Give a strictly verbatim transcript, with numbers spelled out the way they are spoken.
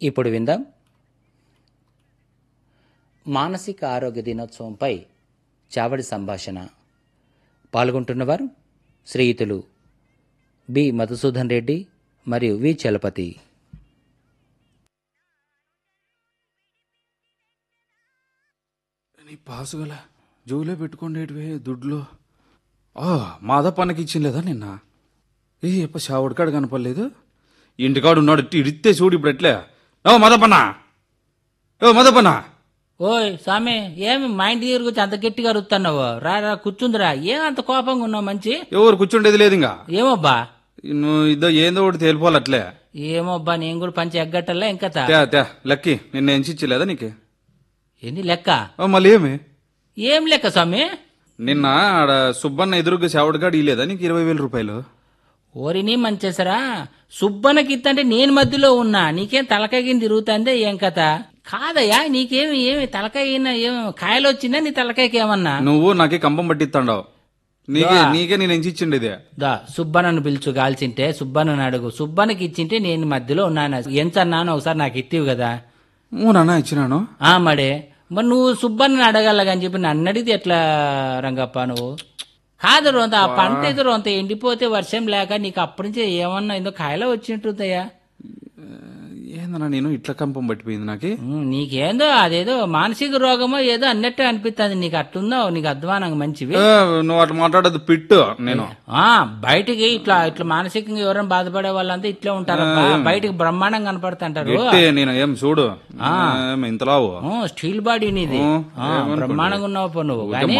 ఇప్పుడు విందాం మానసిక ఆరోగ్య దినోత్సవంపై చావడి సంభాషణ. పాల్గొంటున్నవారు శ్రీయుతులు బి మధుసూదన్ రెడ్డి మరియు వి చలపతి. నీ పాసుగల జోలే పెట్టుకోండేటివే దుడ్లో మాదా పన్నకి ఇచ్చింది లేదా నిన్న? ఏ ఎప్ప షావుడికాడు కనపడలేదు. ఇంటికాడు ఉన్నాడు ఇడితే చూడు ఇప్పుడు ఎట్లే. ఓ మదపన్నా, ఓ మదపన్నా. ఓయ్ స్వామి, ఏమి మా ఇంటి దగ్గర వచ్చి అంత గట్టిగా అరుతున్నావు? రా రా కూర్చుందిరా. ఏం అంత కోపంగా ఉన్నావు? మంచి ఎవరు కూర్చుండేది లేదు ఇంకా. ఏమోబ్బా నువ్వు ఇదో ఏందో ఒకటి తేలిపోవాలి అట్లే. ఏమోబ్బా, నేను కూడా పంచి ఎగ్గట్టల్లా ఇంకా తే తే లక్కి నిన్న ఎంచిచ్చలేదా నీకు? ఏంది లెక్క? ఓ మళ్ళీ ఏమి ఏం లెక్క స్వామి? నిన్న ఆడ సుబ్బన్న ఎదురుగా షావుడికాడు ఇలేదా నీకు ఇరవై వేల రూపాయలు? ఓరిని మంచేసరా, సుబ్బనకి ఇత్తంటే నేను మధ్యలో ఉన్నా, నీకేం తలకాయ కింద తిరుగుతుందే ఏం కథ? కాదయ్యా, నీకేమి ఏమి తలకాయ ఏం కాయలు వచ్చిందా నీ తలకాయకి ఏమన్నా? నువ్వు నాకే కంపం పట్టిస్తాండావు. నీకే నీకే నేను ఎంచిచ్చిండేదే. దా సుబ్బన్నను పిలుచు, కాల్చింటే సుబ్బన్నను అడుగు. సుబ్బన్నకి ఇచ్చింటే నేను మధ్యలో ఉన్నాను. ఎంతన్నాను ఒకసారి నాకు ఇత్తివి కదా. నువ్వు నాన్న ఇచ్చినాను. ఆ మడే, మరి నువ్వు సుబ్బన్నని అడగలగని చెప్పి నన్ను అడిగితే ఎట్లా రంగప్ప? నువ్వు కాదు రోంత ఆ పంట ఏదో రోంత ఎండిపోతే వర్షం లేక నీకు అప్పటి నుంచి ఏమన్నా ఏదో కాయలో వచ్చినట్టుందయ్యా. ఏందన్నా నేను ఇట్లా కంపం పట్టిపోయింది నాకు. నీకేందో అదేదో మానసిక రోగమో ఏదో అన్నట్టు అనిపిస్తుంది. నీకు అట్లుందో నీకు అధ్వానంగా మంచివి. నువ్వు అట్లా మాట్లాడదు పిట్టు. నేను ఆ బయటికి ఇట్లా ఇట్లా మానసికంగా ఎవరైనా బాధపడే వాళ్ళంతా ఇట్లా ఉంటారు. బయటికి బ్రహ్మాండంగా కనపడుతుంటారు. నేను ఏం చూడు ఇంతలావు స్టీల్ బాడీ నీది, బ్రహ్మాండంగా ఉన్నావు నువ్వు.